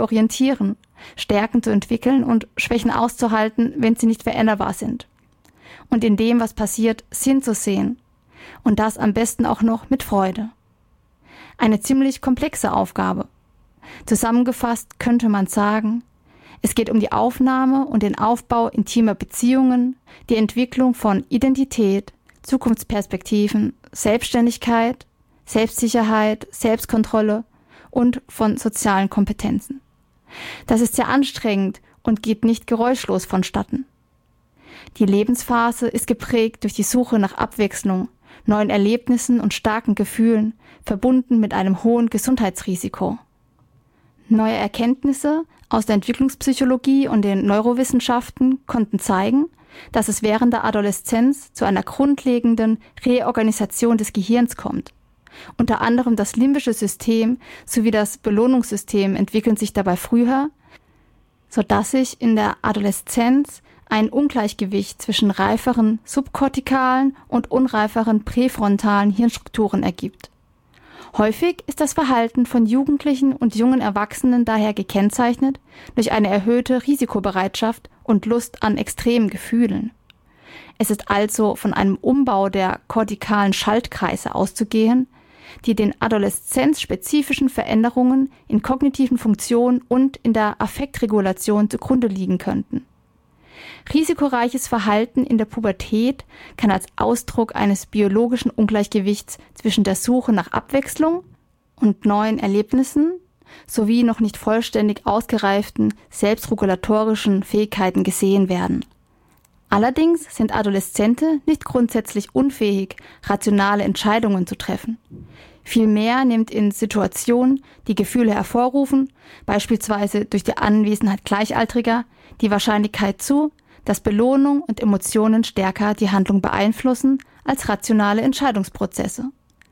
orientieren, Stärken zu entwickeln und Schwächen auszuhalten, wenn sie nicht veränderbar sind. Und in dem, was passiert, Sinn zu sehen. Und das am besten auch noch mit Freude. Eine ziemlich komplexe Aufgabe. Zusammengefasst könnte man sagen, es geht um die Aufnahme und den Aufbau intimer Beziehungen, die Entwicklung von Identität, Zukunftsperspektiven, Selbstständigkeit, Selbstsicherheit, Selbstkontrolle und von sozialen Kompetenzen. Das ist sehr anstrengend und geht nicht geräuschlos vonstatten. Die Lebensphase ist geprägt durch die Suche nach Abwechslung, neuen Erlebnissen und starken Gefühlen, verbunden mit einem hohen Gesundheitsrisiko. Neue Erkenntnisse aus der Entwicklungspsychologie und den Neurowissenschaften konnten zeigen, dass es während der Adoleszenz zu einer grundlegenden Reorganisation des Gehirns kommt. Unter anderem das limbische System sowie das Belohnungssystem entwickeln sich dabei früher, sodass sich in der Adoleszenz ein Ungleichgewicht zwischen reiferen subkortikalen und unreiferen präfrontalen Hirnstrukturen ergibt. Häufig ist das Verhalten von Jugendlichen und jungen Erwachsenen daher gekennzeichnet durch eine erhöhte Risikobereitschaft und Lust an extremen Gefühlen. Es ist also von einem Umbau der kortikalen Schaltkreise auszugehen, die den adoleszenzspezifischen Veränderungen in kognitiven Funktionen und in der Affektregulation zugrunde liegen könnten. Risikoreiches Verhalten in der Pubertät kann als Ausdruck eines biologischen Ungleichgewichts zwischen der Suche nach Abwechslung und neuen Erlebnissen sowie noch nicht vollständig ausgereiften selbstregulatorischen Fähigkeiten gesehen werden. Allerdings sind Adoleszente nicht grundsätzlich unfähig, rationale Entscheidungen zu treffen. Vielmehr nimmt in Situationen, die Gefühle hervorrufen, beispielsweise durch die Anwesenheit Gleichaltriger, die Wahrscheinlichkeit zu, dass Belohnung und Emotionen stärker die Handlung beeinflussen als rationale Entscheidungsprozesse.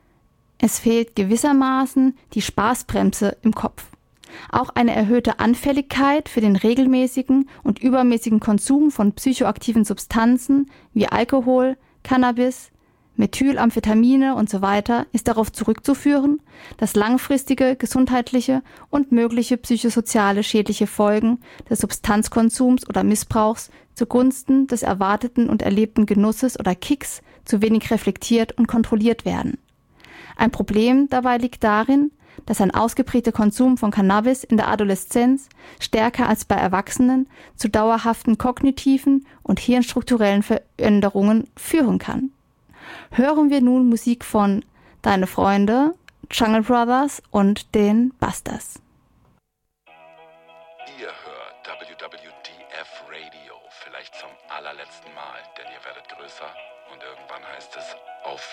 Es fehlt gewissermaßen die Spaßbremse im Kopf. Auch eine erhöhte Anfälligkeit für den regelmäßigen und übermäßigen Konsum von psychoaktiven Substanzen wie Alkohol, Cannabis, Methylamphetamine usw. Ist darauf zurückzuführen, dass langfristige gesundheitliche und mögliche psychosoziale schädliche Folgen des Substanzkonsums oder Missbrauchs zugunsten des erwarteten und erlebten Genusses oder Kicks zu wenig reflektiert und kontrolliert werden. Ein Problem dabei liegt darin, dass ein ausgeprägter Konsum von Cannabis in der Adoleszenz stärker als bei Erwachsenen zu dauerhaften kognitiven und hirnstrukturellen Veränderungen führen kann. Hören wir nun Musik von Deine Freunde, Jungle Brothers und den Busters. Ihr hört WWDF Radio, vielleicht zum allerletzten Mal, denn ihr werdet größer und irgendwann heißt es auf